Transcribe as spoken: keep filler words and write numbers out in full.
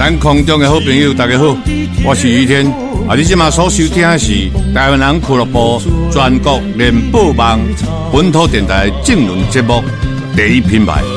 咱空中的好朋友，大家好，我是于天。啊，你今嘛所收听的是台湾人俱乐部全国联播网本土电台政论节目第一品牌。